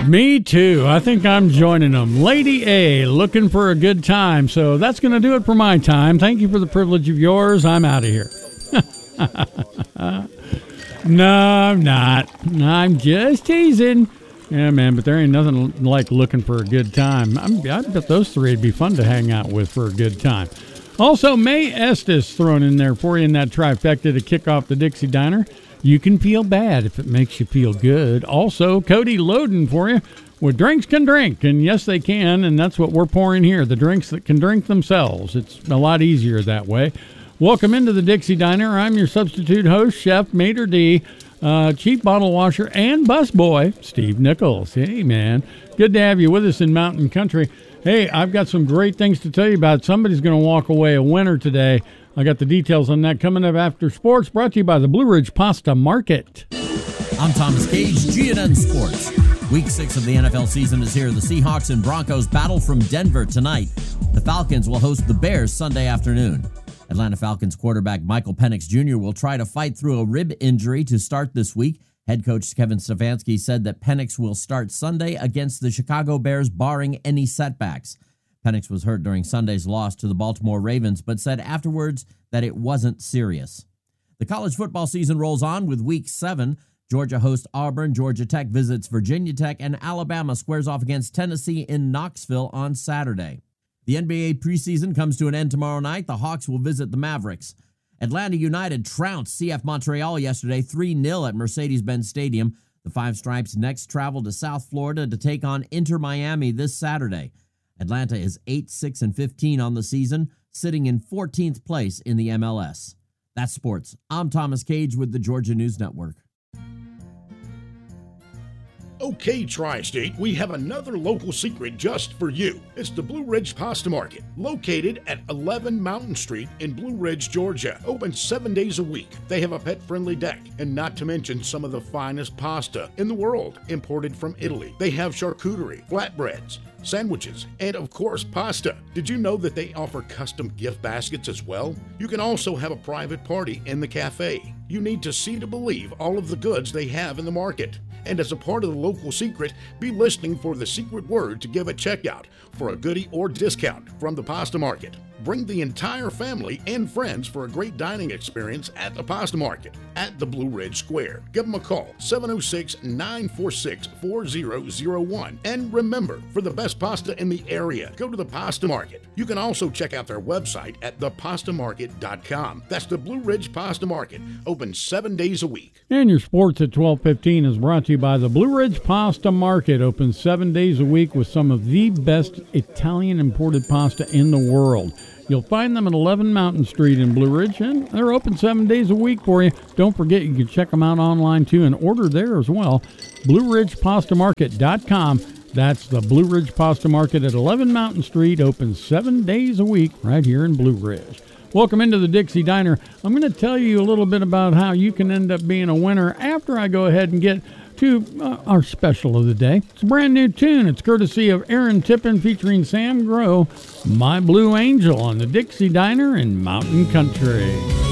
Me too. I think I'm joining them. Lady A, looking for a good time. So that's going to do it for my time. Thank you for the privilege of yours. I'm out of here. No, I'm not. I'm just teasing. Yeah, man, but there ain't nothing like looking for a good time. I bet those three would be fun to hang out with for a good time. Also, May Estes thrown in there for you in that trifecta to kick off the Dixie Diner. You can feel bad if it makes you feel good. Also, Cody loading for you with Drinks Can Drink. And yes, they can, and that's what we're pouring here, the drinks that can drink themselves. It's a lot easier that way. Welcome into the Dixie Diner. I'm your substitute host, Chef Mater D, Chief Bottle Washer, and Busboy, Steve Nichols. Hey, man, good to have you with us in Mountain Country. Hey, I've got some great things to tell you about. Somebody's going to walk away a winner today. I got the details on that coming up after sports, brought to you by the Blue Ridge Pasta Market. I'm Thomas Cage, GNN Sports. Week 6 of the NFL season is here. The Seahawks and Broncos battle from Denver tonight. The Falcons will host the Bears Sunday afternoon. Atlanta Falcons quarterback Michael Penix Jr. will try to fight through a rib injury to start this week. Head coach Kevin Stefanski said that Penix will start Sunday against the Chicago Bears, barring any setbacks. Penix was hurt during Sunday's loss to the Baltimore Ravens, but said afterwards that it wasn't serious. The college football season rolls on with Week 7. Georgia hosts Auburn, Georgia Tech visits Virginia Tech, and Alabama squares off against Tennessee in Knoxville on Saturday. The NBA preseason comes to an end tomorrow night. The Hawks will visit the Mavericks. Atlanta United trounced CF Montreal yesterday 3-0 at Mercedes-Benz Stadium. The Five Stripes next travel to South Florida to take on Inter Miami this Saturday. Atlanta is 8-6-15 on the season, sitting in 14th place in the MLS. That's sports. I'm Thomas Cage with the Georgia News Network. Okay, Tri-State, we have another local secret just for you. It's the Blue Ridge Pasta Market, located at 11 Mountain Street in Blue Ridge, Georgia. Open 7 days a week. They have a pet-friendly deck, and not to mention some of the finest pasta in the world, imported from Italy. They have charcuterie, flatbreads, sandwiches, and of course, pasta. Did you know that they offer custom gift baskets as well? You can also have a private party in the cafe. You need to see to believe all of the goods they have in the market. And as a part of the local secret, be listening for the secret word to give at checkout for a goodie or discount from the Pasta Market. Bring the entire family and friends for a great dining experience at the Pasta Market at the Blue Ridge Square. Give them a call, 706-946-4001. And remember, for the best pasta in the area, go to the Pasta Market. You can also check out their website at thepastamarket.com. That's the Blue Ridge Pasta Market, open 7 days a week. And your sports at 12:15 is brought to you by the Blue Ridge Pasta Market, open 7 days a week with some of the best Italian imported pasta in the world. You'll find them at 11 Mountain Street in Blue Ridge, and they're open 7 days a week for you. Don't forget, you can check them out online, too, and order there as well. BlueRidgePastaMarket.com. That's the Blue Ridge Pasta Market at 11 Mountain Street, open 7 days a week right here in Blue Ridge. Welcome into the Dixie Diner. I'm going to tell you a little bit about how you can end up being a winner after I go ahead and get to our special of the day. It's a brand new tune. It's courtesy of Aaron Tippin featuring Sam Grow, My Blue Angel on the Dixie Diner in Mountain Country.